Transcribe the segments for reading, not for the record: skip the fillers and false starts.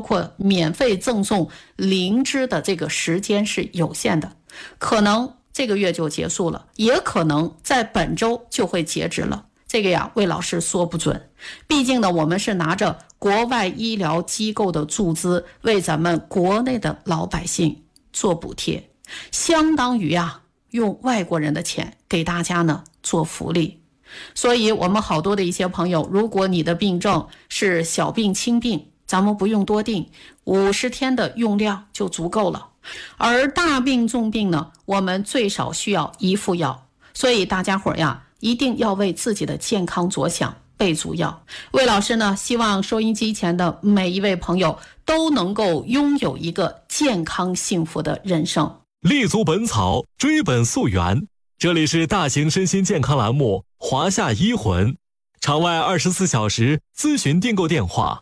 括免费赠送灵芝的这个时间是有限的，可能这个月就结束了，也可能在本周就会截止了。这个呀，魏老师说不准。毕竟呢，我们是拿着国外医疗机构的注资，为咱们国内的老百姓做补贴，相当于用外国人的钱给大家呢做福利。所以我们好多的一些朋友，如果你的病症是小病轻病，咱们不用多定，50天的用量就足够了。而大病重病呢，我们最少需要1副药。所以大家伙一定要为自己的健康着想，备足药。魏老师呢，希望收音机前的每一位朋友都能够拥有一个健康幸福的人生。 立足本草，追本溯源。这里是大型身心健康栏目华夏医魂，场外24小时咨询订购电话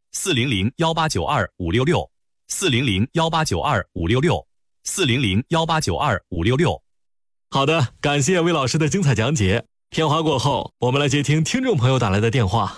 400-1892-566，400-1892-566，400-1892-566。 好的，感谢魏老师的精彩讲解。片花过后，我们来接听听众朋友打来的电话。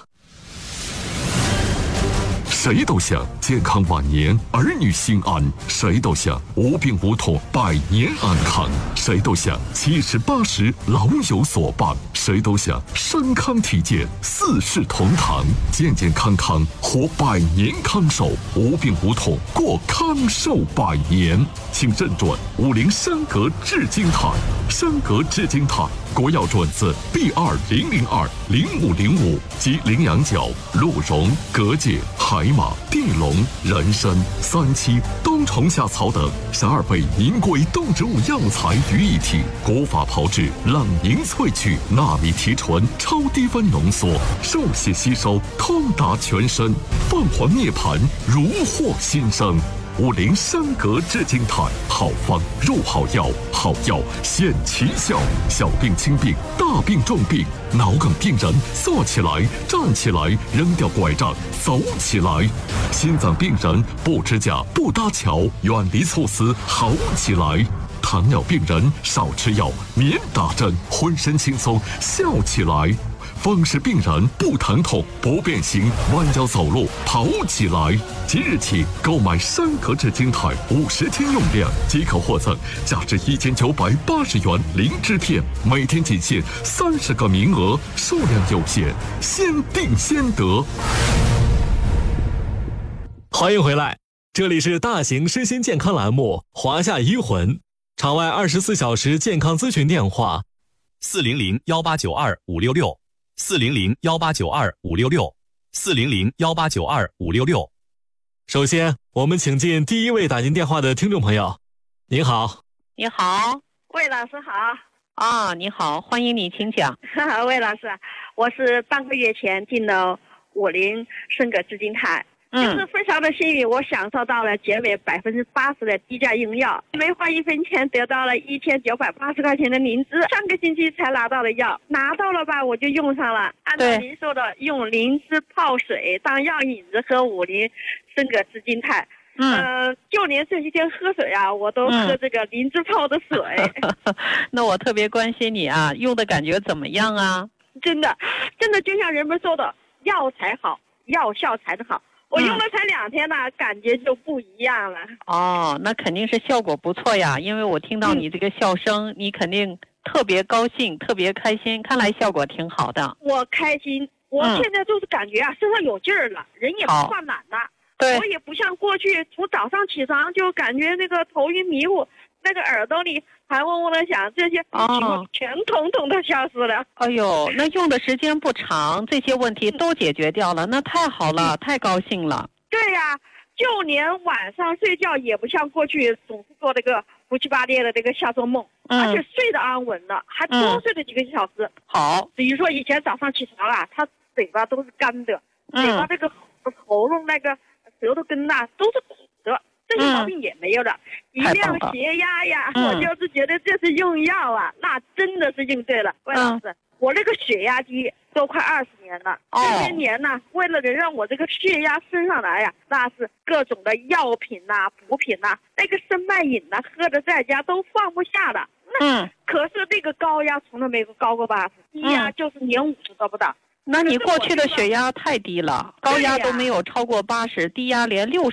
谁都想健康晚年，儿女心安；谁都想无病无痛，百年安康；谁都想70、80老有所伴；谁都想身康体健，四世同堂，健健康康活百年康寿，无病无痛过康寿百年。请认准50山格至金泰，山格至金泰国药准字 B2002-0505 及羚羊角、鹿茸、蛤蚧、海马、地龙、人参、三七、冬虫夏草等12倍名贵动植物药材于一体，古法炮制，冷凝萃取，纳米提纯，超低温浓缩，受血吸收，通达全身，凤凰涅槃，如获新生。50山格至金泰，好方入好药，好药显奇效。小病轻病，大病重病，脑梗病人坐起来站起来，扔掉拐杖走起来。心脏病人不支架不搭桥，远离猝死好起来。糖尿病人少吃药免打针，浑身轻松笑起来。风湿病人不疼痛不变形，弯腰走路跑起来。即日起购买山格至金泰50天用量即可获赠价值1980元灵芝片，每天仅限30个名额，数量有限，先订先得。 欢迎回来，这里是大型身心健康栏目华夏医魂，场外24小时健康咨询电话 400-1892-566，400-1892-566，400-1892-566。 首先，我们请进第一位打进电话的听众朋友。您好。 你好， 魏老师好。 你好，欢迎你，请讲。 魏老师，我是半个月前进了50参格至金泰，就是非常的幸运，我享受到了减免80%的低价用药，没花1分钱得到了1980块钱的灵芝，上个星期才拿到的药，拿到了吧我就用上了，按照您说的用灵芝泡水当药引子喝50参格至金泰。就连这些天喝水我都喝这个灵芝泡的水。 那我特别关心你用的感觉怎么样啊？ 真的就像人们说的，药才好，药效才好。我用了才2天呢，感觉就不一样了。 那肯定是效果不错呀，因为我听到你这个笑声，你肯定特别高兴，特别开心，看来效果挺好的。 我开心，我现在就是感觉身上有劲儿了，人也不犯懒了。 对， 我也不像过去从早上起床就感觉那个头晕迷糊，那个耳朵里还嗡嗡的响，这些情况全统统的消失了。 哎呦，那用的时间不长，这些问题都解决掉了，那太好了，太高兴了。 对呀，就连晚上睡觉也不像过去总是做那个胡七八咧的这个瞎做梦，而且睡得安稳了，还多睡了几个小时。 好， 比如说以前早上起床他嘴巴都是干的，嘴巴这个喉咙那个舌头根都是苦的，这些毛病也没有了。一量血压呀，我就是觉得这是用药那真的是用对了。魏老师，我这个血压机都快20年了，这些年呢，为了能让我这个血压升上来那是各种的药品补品那个生脉饮喝的在家都放不下的。可是这个高压从来没有高过80，低压就是连50都不到。 那你过去的血压太低了，高压都没有超过80，低压连60